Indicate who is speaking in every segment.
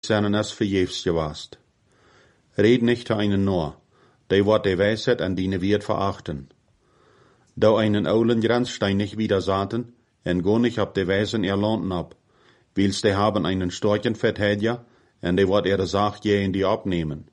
Speaker 1: seinen es verjefs gewast. Red nicht zu einen nur, der wird die Weisheit an die wird verachten. Da einen oulen Grenzstein nicht widersaten, en go nicht ab die Weisen erlernten ab, wils die haben einen starken Verteidiger, en die wird ihre Sach je in die abnehmen.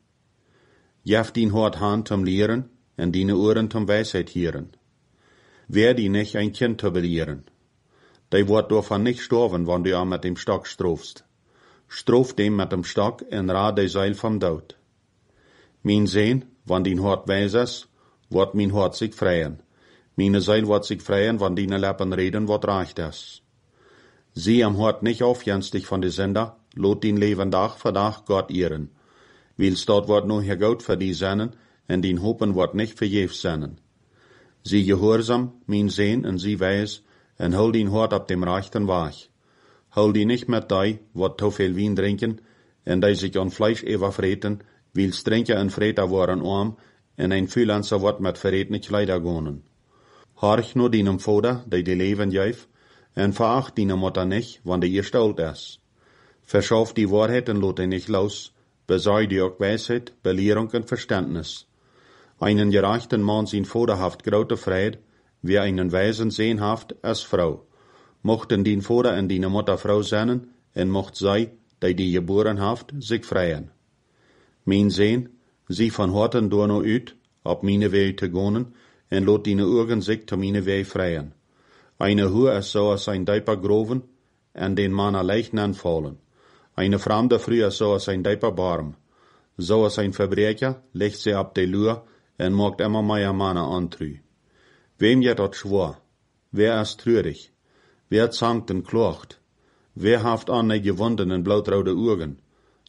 Speaker 1: Jeft ihn hort Hand zum Lehren, en die Ohren zum Weisheit hören. Wer die nicht ein Kind zu belehren. Die wird davon nicht sterben, wann du ihn mit dem Stock strofst. Strof dem mit dem Stock en rad die Seil vom Tod. Mein Sehn, wann din Hort weises, wird mein Hort sich freien. Meine Seil wird sich freien, wann dine Lippen reden, wird reicht es. Sie am Hort nicht aufjenstig von de Sünder, lot din Leben Tag für Tag Gott ehren. Wils dort wird nur hier Gott für die sennen, en din Hopen wird nicht verjefs sennen. Sie gehorsam, mein Sehn, en sie weis, en hol din Hort ab dem rechten Weg. Hol die nicht mit dei, wird zu viel Wein trinken, en die sich an Fleisch überfreten, wils Trinker en Freter waren arm, en ein Fühlanzer wird mit Verret nicht leider gonen. Horch nur dinem Vater, die Leben geif, en veracht dine Mutter nicht, wann die ihr stolz ist. Verschaff die Wahrheit en lot nicht los, besorg die auch Weisheit, Belehrung und Verständnis. Einen gerechten Mann sin Vaterhaft grote Freude, wie einen Weisen sehnhaft als Frau. Mochten din Vater en dine Mutter Frau sein, en mocht sei, die geboren haft, sich freien. Mein Sehn, sie von Horten door no uit, op meine Weh te gonen, en lot dine Augen sich zu meine Weh freien. Eine Hure es so als ein Deiper groven, en den Mann leicht anfallen. Eine Fremde früher so als ein Deiper barm. So als ein Verbrecher legt sie ab de Lur, en mogt immer mehr Manne antrü. Wem jet dort schwor? Wer ist trürig? Wer zankt en klocht? Wer haft an ne gewundenen blautraude Augen?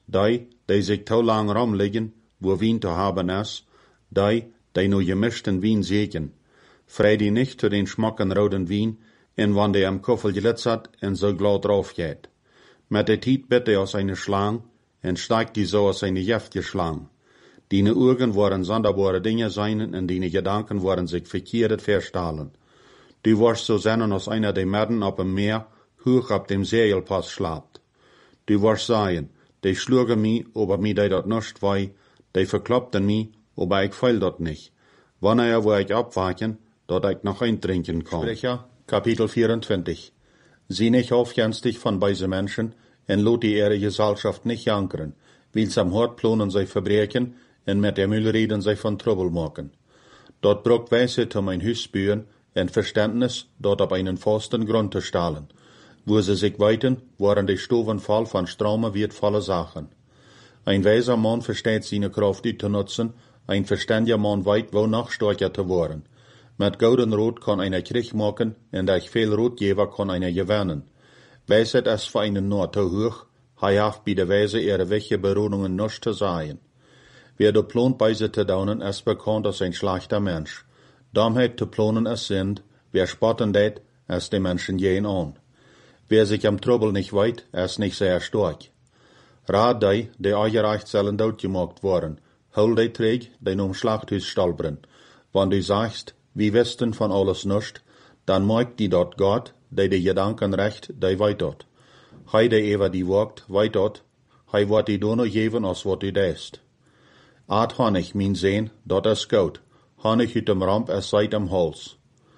Speaker 1: Die sich to lang rumliegen, wo Wien zu haben ist, die nur gemischten Wien segen. Frei die nicht zu den schmacken roten Wien, en wann die am Koffel glitzert, en so glatt drauf geht. Mit der Tiet bitte aus eine Schlang, en steigt die so aus eine jäftige Schlang. Dine Augen waren sonderbare Dinge seinen, en dine Gedanken waren sich verkehrt verstahlen. Du warst so sennen aus einer der Merden auf dem Meer, hoch ab dem Segelpass schlapt. Du warst sein, die schlugen mi, ob mi dort nicht wei, die verkloppten mi, ob ich feil dort nicht. Wann wo ich abwachen, dort ich noch eintrinken kann. Sprecher, Kapitel 24. Sie nicht aufjenstig von beise Menschen, en lot die ihre Gesellschaft nicht jankern, wils am Hort plonen sie Verbrechen, en mit der Müll reden sie von Trouble machen. Dort brucht Weisheit um ein Hüs bühen, en Verständnis, dort auf einen festen Grund zu stahlen. Wo sie sich weiten, waren die Stufen voll von Straume wird volle Sachen. Ein weiser Mann versteht seine Kraft zu nutzen, ein verständiger Mann weit wo noch stärker zu werden. Mit golden Rot kann einer Krieg machen, und durch viel Rotgeber kann einer gewinnen. Weisheit es für einen nur zu hoch, haft bei der Weise ihre welche Beruhungen nicht zu sein. Wer du plont bei sie zu daunen, es bekannt als ein schlechter Mensch. Dummheit zu plonen es sind, wer spotten det, es die Menschen gehen an. Wer sich am Trouble nicht weit, ist nicht sehr stark. Rat die eugerecht sollen dort gemacht worden. Hol die träg, die um Schlachthus stolpern. Wenn du sagst, wir wüssten von alles nicht, dann mag die dort Gott, die Gedanken recht, die weit dort. Hei die Eva die wagt, weit dort, hei wird die Dono geben, als wat du deist. Aat Honig, mein Sehn, dort ist gut. Honig hüt dem Ramp, es seid am Hals.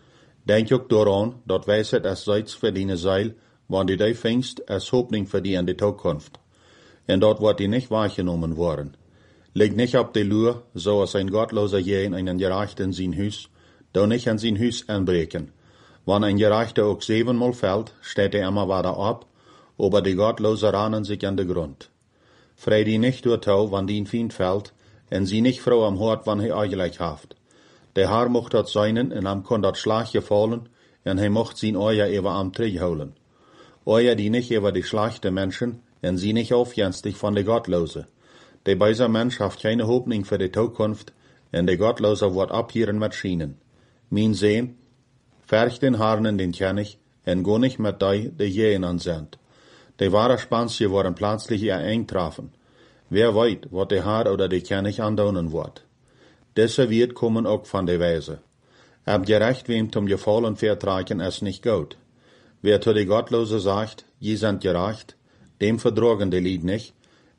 Speaker 1: Denk ook daran, dat Weisheit es seid für deine Seil, wann du die fängst, es Hoffnung für die in die Zukunft. En dort wird die nicht wahrgenommen worden. Leg nicht ab die Lur, so als ein gottloser je in einen Gerechten in sein Hus, da nicht an sein Hus anbreken. Wann ein Gerechter auch 7-mal fällt, steht er immer weiter ab, aber die Gottlose rannen sich an den Grund. Frei die nicht durch Tau, wann die ein Feind fällt, en sie nicht froh am Hort, wann er eigentlich haft. Der Haar mocht dort seinen, en am kon dat Schlag gefallen, en hij mocht sein Euer über am Trieg holen. Euer die nicht über die schlechte Menschen, en sie nicht aufjenstig von der Gottlose. Der beiser Mensch haft keine Hoffnung für die Zukunft, en der Gottlose wird abhieren mit Schienen. Mein Sehn, ferch den Harnen den kenn ich, en go nicht mit die jähen ansend. Die wahre Spansie waren plötzlich ihr eng trafen. Wer weit, wat der Haar oder die kenn ich andaunen wird. Desse wird kommen auch von der Weise. Ab gerecht wem zum Gefallen vertragen es nicht gut. Wer zu die Gottlose sagt, je sind gerecht, dem verdrogen die Lied nicht,